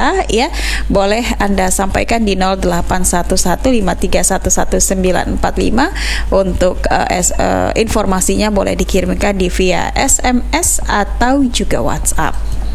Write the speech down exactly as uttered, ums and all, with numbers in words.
kita ya, boleh Anda sampaikan di nol delapan satu satu lima tiga satu satu sembilan empat lima. Untuk uh, es, uh, informasinya boleh dikirimkan di via S M S atau juga WhatsApp.